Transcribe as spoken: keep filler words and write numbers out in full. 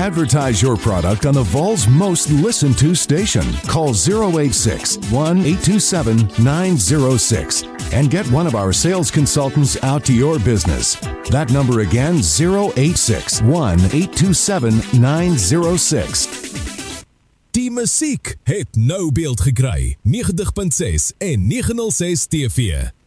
Advertise your product on the Vol's most listened to station. Call zero eight six, one eight two seven, nine zero six and get one of our sales consultants out to your business. That number again, zero eight six, one eight two seven, nine zero six. Die musiek het nou beeld gekry. negentig punt ses en negen nul ses T V.